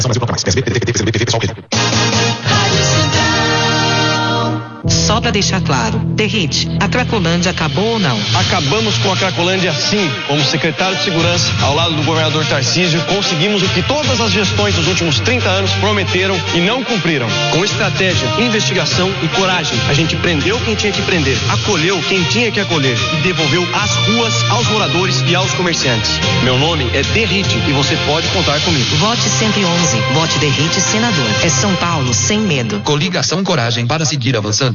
Só para deixar claro, Derrite, a Cracolândia acabou ou não? Acabamos com a Cracolândia sim. Como secretário de Segurança, ao lado do governador Tarcísio, conseguimos o que todas as gestões dos últimos 30 anos prometeram e não cumpriram. Com estratégia, investigação e coragem, a gente prendeu quem tinha que prender, acolheu quem tinha que acolher e devolveu as ruas aos moradores e aos comerciantes. Meu nome é Derrite e você pode contar comigo. Vote 111, vote Derrite senador. É São Paulo sem medo. Coligação Coragem para seguir avançando.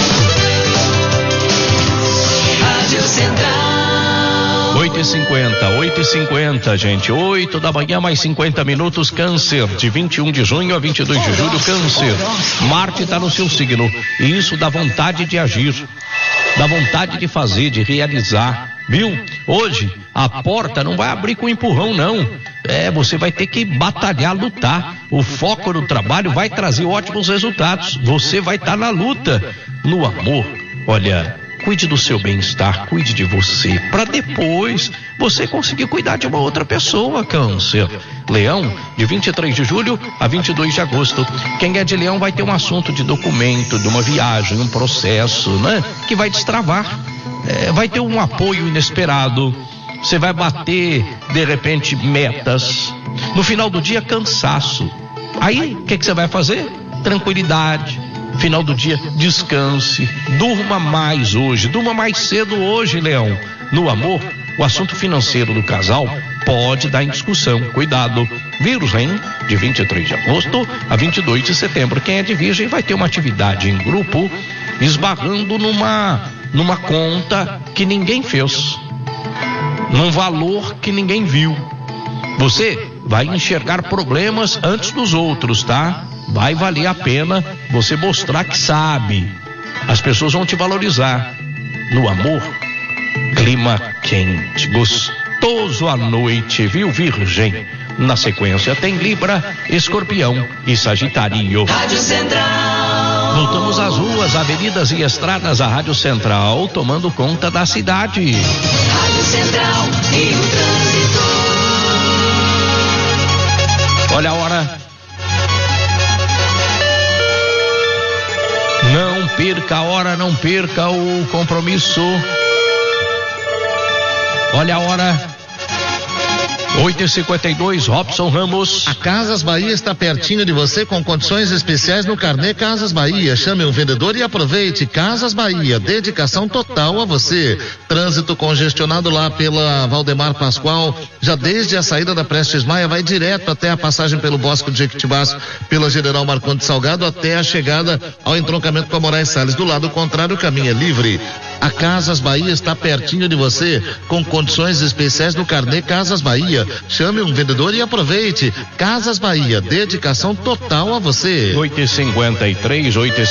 Rádio Central. 8h50, gente. 8 da manhã, mais 50 minutos. Câncer, de 21 de junho a 22 de julho. Câncer. Marte está no seu signo. E isso dá vontade de agir. Dá vontade de fazer, de realizar. Viu? Hoje, a porta não vai abrir com empurrão, não. Você vai ter que batalhar, lutar. O foco no trabalho vai trazer ótimos resultados. Você vai estar na luta. No amor, olha, cuide do seu bem-estar, cuide de você, para depois você conseguir cuidar de uma outra pessoa. Câncer. Leão, de 23 de julho a 22 de agosto. Quem é de Leão vai ter um assunto de documento, de uma viagem, um processo, né? Que vai destravar. Vai ter um apoio inesperado. Você vai bater, de repente, metas. No final do dia, cansaço. Aí, o que você vai fazer? Tranquilidade. Final do dia, descanse. Durma mais hoje. Durma mais cedo hoje, Leão. No amor, o assunto financeiro do casal pode dar em discussão. Cuidado. Virgem, de 23 de agosto a 22 de setembro. Quem é de Virgem vai ter uma atividade em grupo, esbarrando numa conta que ninguém fez, num valor que ninguém viu. Você vai enxergar problemas antes dos outros, tá? Vai valer a pena você mostrar que sabe. As pessoas vão te valorizar. No amor, clima quente, gostoso à noite, viu, Virgem? Na sequência tem Libra, Escorpião e Sagitário. Rádio Central. Voltamos às ruas, avenidas e estradas. A Rádio Central tomando conta da cidade. Rádio Central e o trânsito. Olha a hora. Não perca a hora, não perca o compromisso. Olha a hora. 8h52, Robson Ramos. A Casas Bahia está pertinho de você com condições especiais no carnê Casas Bahia. Chame um vendedor e aproveite. Casas Bahia, dedicação total a você. Trânsito congestionado lá pela Valdemar Pascoal, já desde a saída da Prestes Maia, vai direto até a passagem pelo Bosque de Jequitibás, pela General Marcondes Salgado, até a chegada ao entroncamento com a Moraes Salles. Do lado contrário, o caminho é livre. A Casas Bahia está pertinho de você com condições especiais no carnê Casas Bahia. Chame um vendedor e aproveite. Casas Bahia, dedicação total a você. 8h53.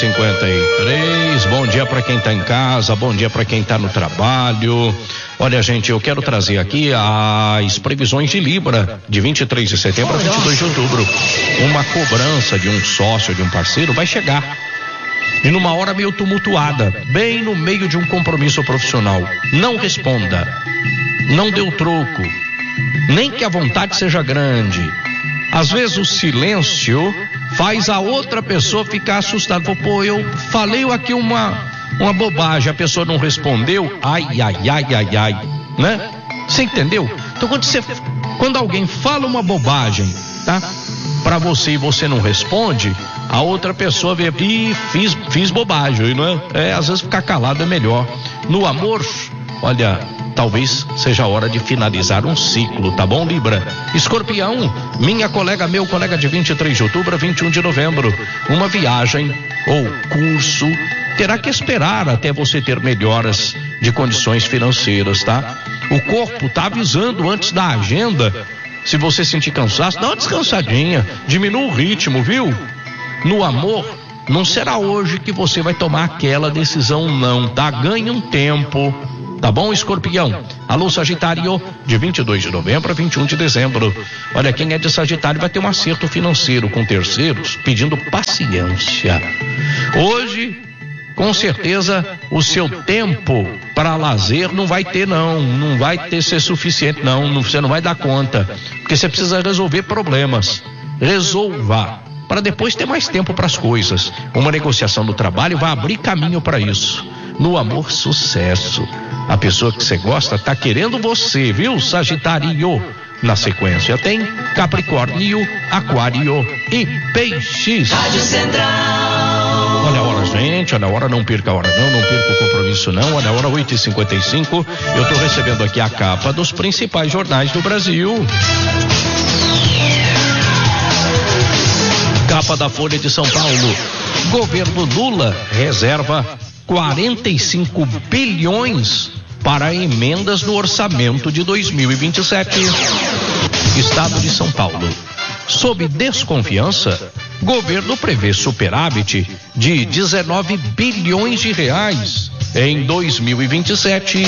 Bom dia para quem tá em casa, bom dia para quem tá no trabalho. Olha, gente, eu quero trazer aqui as previsões de Libra, de 23 de setembro a 22 de outubro. Uma cobrança de um sócio, de um parceiro, vai chegar. E numa hora meio tumultuada, bem no meio de um compromisso profissional. Não responda. Não dê o troco. Nem que a vontade seja grande. Às vezes o silêncio faz a outra pessoa ficar assustada. Pô, eu falei aqui uma bobagem, a pessoa não respondeu. Ai, né? Você entendeu? Então quando alguém fala uma bobagem, tá? Pra você e você não responde, a outra pessoa vê, fiz bobagem, não é? Às vezes ficar calado é melhor. No amor, olha, talvez seja a hora de finalizar um ciclo, tá bom, Libra? Escorpião, meu colega de 23 de outubro a 21 de novembro. Uma viagem ou curso terá que esperar até você ter melhoras de condições financeiras, tá? O corpo tá avisando antes da agenda. Se você sentir cansaço, dá uma descansadinha, diminua o ritmo, viu? No amor, não será hoje que você vai tomar aquela decisão, não, tá? Ganhe um tempo. Tá bom, Escorpião? Alô, Sagitário, de 22 de novembro a 21 de dezembro. Olha, quem é de Sagitário vai ter um acerto financeiro com terceiros, pedindo paciência. Hoje, com certeza, o seu tempo para lazer não vai ter, não vai ter ser suficiente, não, você não vai dar conta, porque você precisa resolver problemas. resolva, para depois ter mais tempo para as coisas. Uma negociação do trabalho vai abrir caminho para isso. No amor, sucesso. A pessoa que você gosta tá querendo você, viu, Sagitário? Na sequência tem Capricórnio, Aquário e Peixes. Rádio Central. Olha a hora, gente, olha a hora, não perca a hora não perca o compromisso não. Olha a hora, 8h55. Eu tô recebendo aqui a capa dos principais jornais do Brasil. Capa da Folha de São Paulo. Governo Lula reserva 45 bilhões para emendas no orçamento de 2027. Estado de São Paulo. Sob desconfiança, governo prevê superávit de 19 bilhões de reais em 2027.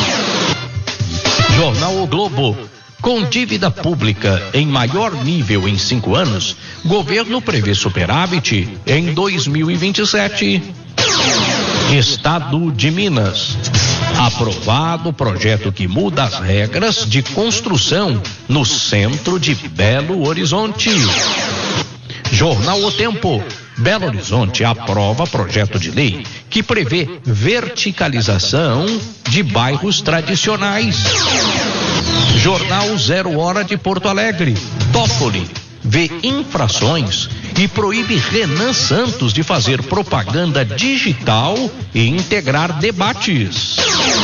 Jornal O Globo. Com dívida pública em maior nível em 5 anos, governo prevê superávit em 2027. Estado de Minas. Aprovado projeto que muda as regras de construção no centro de Belo Horizonte. Jornal O Tempo. Belo Horizonte aprova projeto de lei que prevê verticalização de bairros tradicionais. Jornal 0 Hora de Porto Alegre. Toffoli vê infrações e proíbe Renan Santos de fazer propaganda digital e integrar debates.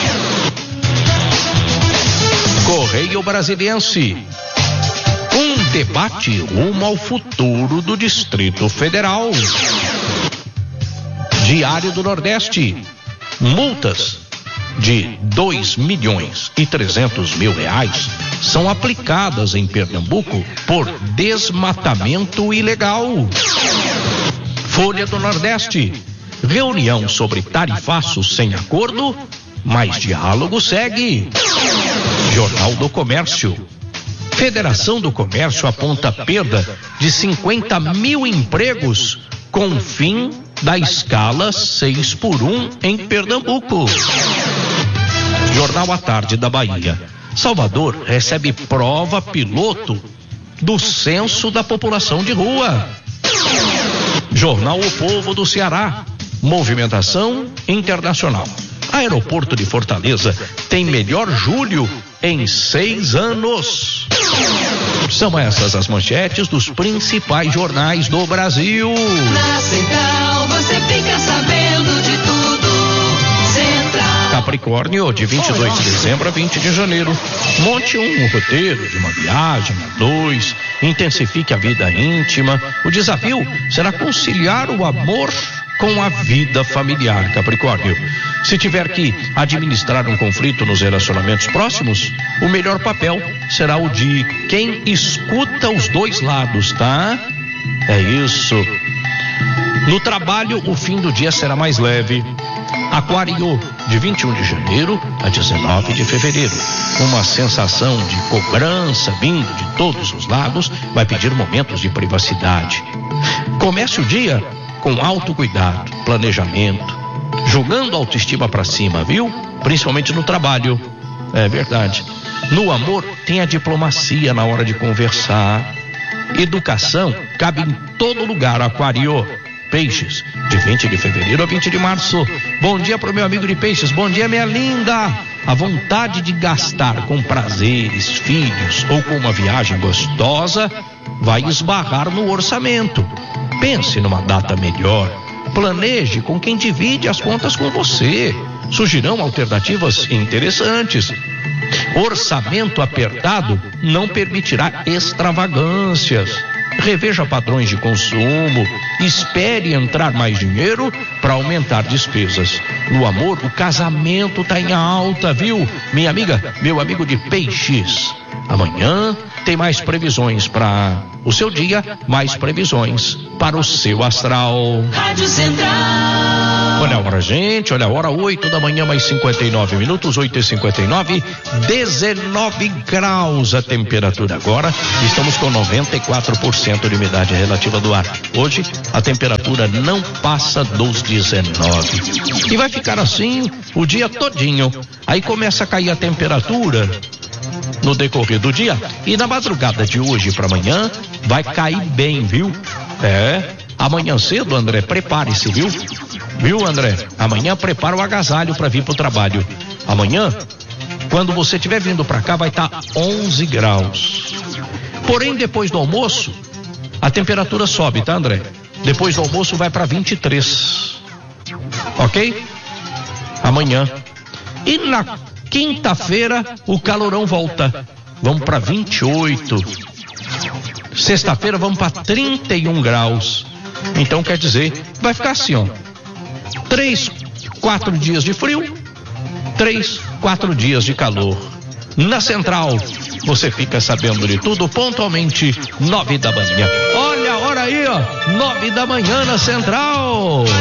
Correio Brasiliense. Um debate rumo ao futuro do Distrito Federal. Diário do Nordeste. Multas de 2.300.000 reais são aplicadas em Pernambuco por desmatamento ilegal. Folha do Nordeste. Reunião sobre tarifaços sem acordo, mas diálogo segue. Jornal do Comércio. Federação do Comércio aponta perda de 50 mil empregos com fim da escala 6x1 em Pernambuco. Jornal à Tarde da Bahia. Salvador recebe prova piloto do censo da população de rua. Jornal O Povo do Ceará. Movimentação internacional. Aeroporto de Fortaleza tem melhor julho em 6 anos. São essas as manchetes dos principais jornais do Brasil. Na Central você fica sabendo de tudo. Central. Capricórnio, de 22 de dezembro a 20 de janeiro. Monte um roteiro de uma viagem a 2. Intensifique a vida íntima. O desafio será conciliar o amor com a vida familiar, Capricórnio. Se tiver que administrar um conflito nos relacionamentos próximos, o melhor papel será o de quem escuta os dois lados, tá? É isso. No trabalho, o fim do dia será mais leve. Aquário, de 21 de janeiro a 19 de fevereiro. Uma sensação de cobrança vindo de todos os lados vai pedir momentos de privacidade. Comece o dia com autocuidado, planejamento, jogando a autoestima pra cima, viu? Principalmente no trabalho. É verdade. No amor, tem a diplomacia na hora de conversar. Educação cabe em todo lugar, Aquário. Peixes, de 20 de fevereiro a 20 de março. Bom dia pro meu amigo de Peixes. Bom dia, minha linda. A vontade de gastar com prazeres, filhos ou com uma viagem gostosa vai esbarrar no orçamento. Pense numa data melhor. Planeje com quem divide as contas com você. Surgirão alternativas interessantes. Orçamento apertado não permitirá extravagâncias. Reveja padrões de consumo. Espere entrar mais dinheiro para aumentar despesas. No amor, o casamento tá em alta, viu? Minha amiga, meu amigo de Peixes. Amanhã tem mais previsões para o seu dia, mais previsões para o seu astral. Rádio Central. Olha a hora, gente, olha a hora, 8 da manhã, mais 59 minutos, 8h59, 19 graus a temperatura agora. Estamos com 94% de umidade relativa do ar. Hoje, a temperatura não passa dos 19. E vai ficar assim o dia todinho. Aí começa a cair a temperatura no decorrer do dia. E na madrugada de hoje para amanhã vai cair bem, viu? Amanhã cedo, André, prepare-se, viu? Viu, André? Amanhã prepara o agasalho para vir pro trabalho. Amanhã, quando você estiver vindo para cá, vai estar 11 graus. Porém, depois do almoço, a temperatura sobe, tá, André? Depois do almoço vai para 23. Ok? Amanhã. E na quinta-feira, o calorão volta. Vamos para 28. Sexta-feira, vamos para 31 graus. Então, quer dizer, vai ficar assim, ó. 3, 4 dias de frio, 3, 4 dias de calor. Na Central, você fica sabendo de tudo pontualmente 9 da manhã. Olha a hora aí, ó, 9 da manhã na Central.